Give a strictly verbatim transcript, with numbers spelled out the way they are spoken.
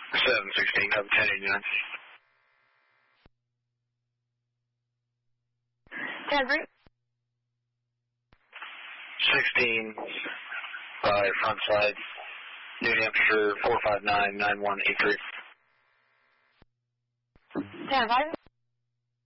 seven sixteen, cover ten eighty-nine. ten three. sixteen, by front side, New Hampshire four five nine nine one eight three. ten five.